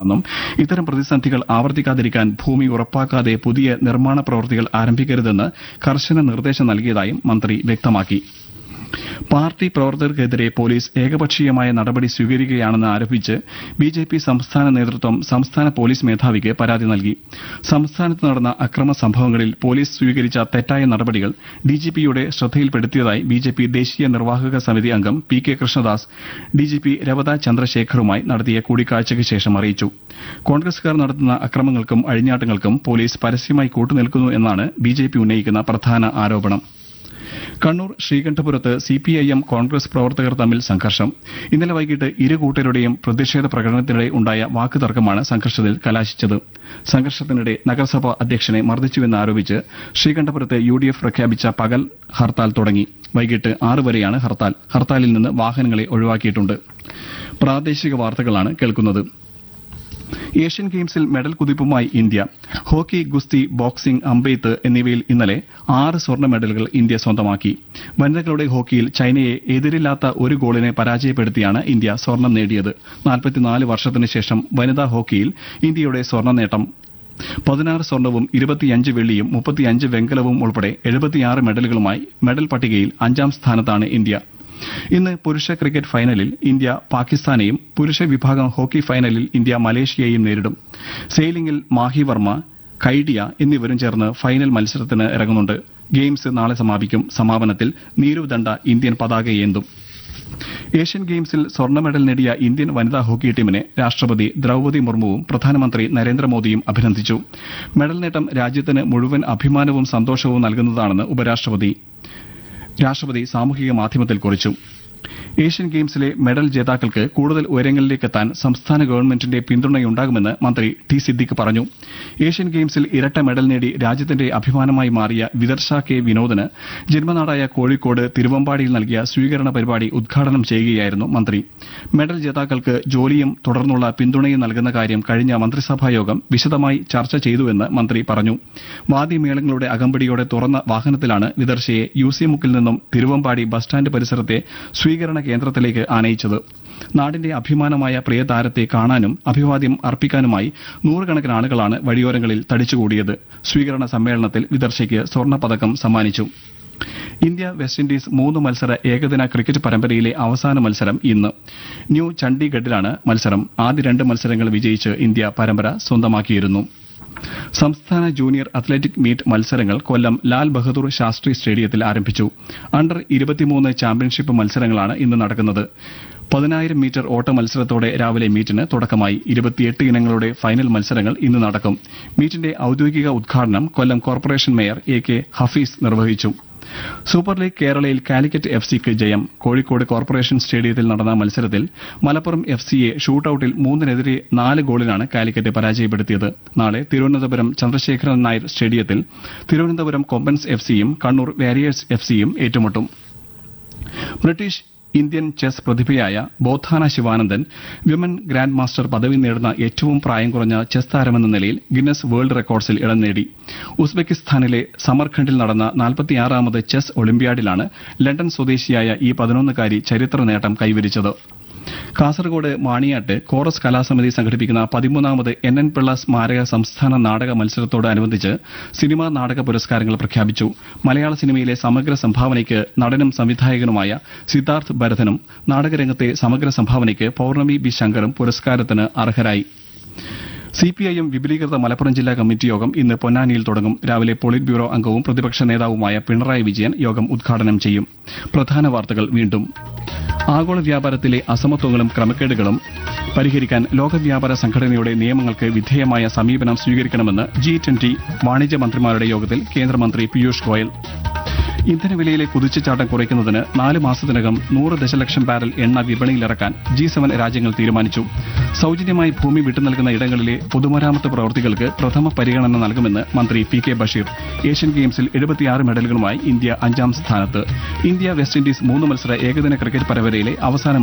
ും ഇത്തരം പ്രതിസന്ധികൾ ആവർത്തിക്കാതിരിക്കാൻ ഭൂമി ഉറപ്പാക്കാതെ പുതിയ നിർമ്മാണ പ്രവൃത്തികൾ ആരംഭിക്കരുതെന്ന് കർശന നിർദ്ദേശം നൽകിയതായും മന്ത്രി വ്യക്തമാക്കി. പാർട്ടി പ്രവർത്തകർക്കെതിരെ പോലീസ് ഏകപക്ഷീയമായ നടപടി സ്വീകരിക്കുകയാണെന്ന് ആരോപിച്ച് ബിജെപി സംസ്ഥാന നേതൃത്വം സംസ്ഥാന പോലീസ് മേധാവിക്ക് പരാതി നൽകി. സംസ്ഥാനത്ത് നടന്ന അക്രമ സംഭവങ്ങളിൽ പോലീസ് സ്വീകരിച്ച തെറ്റായ നടപടികൾ ഡിജിപിയുടെ ശ്രദ്ധയിൽപ്പെടുത്തിയതായി ബിജെപി ദേശീയ നിർവാഹക സമിതി അംഗം P K Krishnadas DGP Ravada ചന്ദ്രശേഖറുമായി നടത്തിയ കൂടിക്കാഴ്ചയ്ക്ക് ശേഷം അറിയിച്ചു. കോൺഗ്രസുകാർ നടത്തുന്ന അക്രമങ്ങൾക്കും അഴിഞ്ഞാട്ടങ്ങൾക്കും പോലീസ് പരസ്യമായി കൂട്ടുനിൽക്കുന്നു എന്നാണ് ബിജെപി ഉന്നയിക്കുന്ന പ്രധാന ആരോപണം. കണ്ണൂർ ശ്രീകണ്ഠപുരത്ത് സിപിഐഎം കോൺഗ്രസ് പ്രവർത്തകർ തമ്മിൽ സംഘർഷം. ഇന്നലെ വൈകിട്ട് ഇരു കൂട്ടരുടെയും പ്രതിഷേധ പ്രകടനത്തിനിടെ ഉണ്ടായ വാക്കുതർക്കമാണ് സംഘർഷത്തിൽ കലാശിച്ചത്. സംഘർഷത്തിനിടെ നഗരസഭാ അധ്യക്ഷനെ മർദ്ദിച്ചുവെന്നാരോപിച്ച് ശ്രീകണ്ഠപുരത്ത് UDF പ്രഖ്യാപിച്ച പകൽ ഹർത്താൽ തുടങ്ങി. വൈകിട്ട് 6 വരെയാണ് ഹർത്താൽ. ഹർത്താലിൽ നിന്ന് വാഹനങ്ങളെ ഒഴിവാക്കിയിട്ടുണ്ട്. പ്രാദേശിക വാർത്തകളാണ് കേൾക്കുന്നത്. ഏഷ്യൻ ഗെയിംസിൽ മെഡൽ കുതിപ്പുമായി ഇന്ത്യ. ഹോക്കി, ഗുസ്തി, ബോക്സിംഗ്, അമ്പെയ്ത്ത് എന്നിവയിൽ ഇന്നലെ 6 സ്വർണ്ണ മെഡലുകൾ ഇന്ത്യ സ്വന്തമാക്കി. വനിതകളുടെ ഹോക്കിയിൽ ചൈനയെ എതിരില്ലാത്ത ഒരു ഗോളിനെ പരാജയപ്പെടുത്തിയാണ് ഇന്ത്യ സ്വർണം നേടിയത്. 44 വർഷത്തിന് ശേഷം വനിതാ ഹോക്കിയിൽ ഇന്ത്യയുടെ സ്വർണ്ണ നേട്ടം 16 സ്വർണവും 25 വെള്ളിയും 35 വെങ്കലവും ഉൾപ്പെടെ 76 മെഡലുകളുമായി മെഡൽ പട്ടികയിൽ 5ാം സ്ഥാനത്താണ് ഇന്ത്യ. ഇന്ന് പുരുഷ ക്രിക്കറ്റ് ഫൈനലിൽ ഇന്ത്യ പാകിസ്ഥാനെയും പുരുഷ വിഭാഗം ഹോക്കി ഫൈനലിൽ ഇന്ത്യ മലേഷ്യയെയും നേരിടും. സെയിലിംഗിൽ മാഹി വർമ്മ, കൈഡിയ എന്നിവരും ചേർന്ന് ഫൈനൽ മത്സരത്തിന് ഇറങ്ങുന്നുണ്ട്. ഗെയിംസ് നാളെ സമാപിക്കും. സമാപനത്തിൽ നീരവ് ദണ്ഡ ഇന്ത്യൻ പതാകയേന്തും. ഏഷ്യൻ ഗെയിംസിൽ സ്വർണ്ണ മെഡൽ നേടിയ ഇന്ത്യൻ വനിതാ ഹോക്കി ടീമിനെ രാഷ്ട്രപതി ദ്രൌപദി മുർമുവും പ്രധാനമന്ത്രി നരേന്ദ്രമോദിയും അഭിനന്ദിച്ചു. മെഡൽ നേട്ടം രാജ്യത്തിന് മുഴുവൻ അഭിമാനവും സന്തോഷവും നൽകുന്നതാണെന്ന് രാഷ്ട്രപതി സാമൂഹിക മാധ്യമത്തിൽ കുറിച്ചു. ഏഷ്യൻ ഗെയിംസിലെ മെഡൽ ജേതാക്കൾക്ക് കൂടുതൽ ഉയരങ്ങളിലേക്കെത്താൻ സംസ്ഥാന ഗവൺമെന്റിന്റെ പിന്തുണയുണ്ടാകുമെന്ന് മന്ത്രി ടി സിദ്ദിഖ് പറഞ്ഞു. ഏഷ്യൻ ഗെയിംസിൽ ഇരട്ട മെഡൽ നേടി രാജ്യത്തിന്റെ അഭിമാനമായി മാറിയ വിദർശ കെ വിനോദിന് ജന്മനാടായ കോഴിക്കോട് തിരുവമ്പാടിയിൽ നൽകിയ സ്വീകരണ പരിപാടി ഉദ്ഘാടനം ചെയ്യുകയായിരുന്നു മന്ത്രി. മെഡൽ ജേതാക്കൾക്ക് ജോലിയും തുടർന്നുള്ള പിന്തുണയും നൽകുന്ന കാര്യം കഴിഞ്ഞ മന്ത്രിസഭായോഗം വിശദമായി ചർച്ച ചെയ്തുവെന്ന് മന്ത്രി പറഞ്ഞു. വാദ്യമേളങ്ങളുടെ അകമ്പടിയോടെ തുറന്ന വാഹനത്തിലാണ് വിദർശയെ UC മുക്കിൽ നിന്നും തിരുവമ്പാടി ബസ് സ്റ്റാൻഡ് പരിസരത്തെ സ്വീകരണ കേന്ദ്രത്തിലേക്ക് ആനയിച്ചത്. നാടിന്റെ അഭിമാനമായ പ്രിയ താരത്തെ കാണാനും അഭിവാദ്യം അർപ്പിക്കാനുമായി നൂറുകണക്കിന് ആളുകളാണ് വഴിയോരങ്ങളിൽ തടിച്ചുകൂടിയത്. സ്വീകരണ സമ്മേളനത്തിൽ വിദർശയ്ക്ക് സ്വർണ്ണ പതക്കം സമ്മാനിച്ചു. ഇന്ത്യ വെസ്റ്റ് ഇൻഡീസ് 3 മത്സര ഏകദിന ക്രിക്കറ്റ് പരമ്പരയിലെ അവസാന മത്സരം ഇന്ന്. ന്യൂ ചണ്ഡീഗഡിലാണ് മത്സരം. ആദ്യ 2 മത്സരങ്ങൾ വിജയിച്ച് ഇന്ത്യ പരമ്പര സ്വന്തമാക്കിയിരുന്നു. സംസ്ഥാന ജൂനിയർ അത്ലറ്റിക് മീറ്റ് മത്സരങ്ങൾ കൊല്ലം ലാൽ ബഹദൂർ ശാസ്ത്രി സ്റ്റേഡിയത്തിൽ ആരംഭിച്ചു. അണ്ടർ 23 ചാമ്പ്യൻഷിപ്പ് മത്സരങ്ങളാണ് ഇന്ന് നടക്കുന്നത്. 10,000 മീറ്റർ ഓട്ട മത്സരത്തോടെ രാവിലെ മീറ്റിന് തുടക്കമായി. 28 ഇനങ്ങളുടെ ഫൈനൽ മത്സരങ്ങൾ ഇന്ന് നടക്കും. മീറ്റിന്റെ ഔദ്യോഗിക ഉദ്ഘാടനം കൊല്ലം കോർപ്പറേഷൻ മേയർ AK ഹഫീസ് നിർവഹിച്ചു. സൂപ്പർ ലീഗ് കേരളയിൽ കാലിക്കറ്റ് FCക്ക് ജയം. കോഴിക്കോട് കോർപ്പറേഷൻ സ്റ്റേഡിയത്തിൽ നടന്ന മത്സരത്തിൽ മലപ്പുറം FCയെ ഷൂട്ടൌട്ടിൽ 3-നെതിരെ 4 ഗോളിനാണ് കാലിക്കറ്റ് പരാജയപ്പെടുത്തിയത്. നാളെ തിരുവനന്തപുരം ചന്ദ്രശേഖരൻ നായർ സ്റ്റേഡിയത്തിൽ തിരുവനന്തപുരം കൊമ്പൻസ് FCയും കണ്ണൂർ വാരിയേഴ്സ് FCയും ഏറ്റുമുട്ടും. British Indian chess പ്രതിഭയായ ബോധാന Sivanandan women grand master പദവി നേടുന്ന ഏറ്റവും പ്രായം കുറഞ്ഞ ചെസ് താരമെന്ന നിലയിൽ ഗിന്നസ് വേൾഡ് റെക്കോർഡ്സിൽ ഇടം നേടി. ഉസ്ബെക്കിസ്ഥാനിലെ സമർഖണ്ഡിൽ നടന്ന 46ാമത് ചെസ് ഒളിമ്പ്യാഡിലാണ് ലണ്ടൻ സ്വദേശിയായ ഈ 11-കാരി ചരിത്ര നേട്ടം കൈവരിച്ചത്. കാസർഗോഡ് മാണിയാട്ട് കോറസ് കലാസമിതി സംഘടിപ്പിക്കുന്ന 13ാമത് NN പിള്ള സ്മാരക സംസ്ഥാന നാടക മത്സരത്തോടനുബന്ധിച്ച് സിനിമാ നാടക പുരസ്കാരങ്ങൾ പ്രഖ്യാപിച്ചു. മലയാള സിനിമയിലെ സമഗ്ര സംഭാവനയ്ക്ക് നടനും സംവിധായകനുമായ സിദ്ധാർത്ഥ് ഭരതനും നാടകരംഗത്തെ സമഗ്ര സംഭാവനയ്ക്ക് പൌർണമി B ശങ്കറും പുരസ്കാരത്തിന് അർഹരായി. CPIM വിപുലീകൃത മലപ്പുറം ജില്ലാ കമ്മിറ്റി യോഗം ഇന്ന് പൊന്നാനിയിൽ തുടങ്ങും. രാവിലെ പോളിറ്റ് ബ്യൂറോ അംഗവും പ്രതിപക്ഷ നേതാവുമായ പിണറായി വിജയൻ യോഗം ഉദ്ഘാടനം ചെയ്യും. പ്രധാന വാർത്തകൾ വീണ്ടും. ആഗോള വ്യാപാരത്തിലെ അസമത്വങ്ങളും ക്രമക്കേടുകളും പരിഹരിക്കാൻ ലോക വ്യാപാര സംഘടനയുടെ നിയമങ്ങൾക്ക് വിധേയമായ സമീപനം സ്വീകരിക്കണമെന്ന് G20 വാണിജ്യ മന്ത്രിമാരുടെ യോഗത്തിൽ കേന്ദ്രമന്ത്രി പീയൂഷ് ഗോയൽ. ഇന്ധനവിലയിലെ കുതിച്ചുചാട്ടം കുറയ്ക്കുന്നതിന് 4 മാസത്തിനകം 100 ദശലക്ഷം ബാരൽ എണ്ണ വിപണിയിലിറക്കാൻ G7 രാജ്യങ്ങൾ തീരുമാനിച്ചു. സൌജന്യമായി ഭൂമി വിട്ടുനൽകുന്ന ഇടങ്ങളിലെ പൊതുമരാമത്ത് പ്രവൃത്തികൾക്ക് പ്രഥമ പരിഗണന നൽകുമെന്ന് മന്ത്രി PK ബഷീർ. ഏഷ്യൻ ഗെയിംസിൽ 76 മെഡലുകളുമായി ഇന്ത്യ 5ാം സ്ഥാനത്ത്. ഇന്ത്യ വെസ്റ്റ് ഇൻഡീസ് 3 മത്സര ഏകദിന ക്രിക്കറ്റ് പരമ്പരയിലെ അവസാന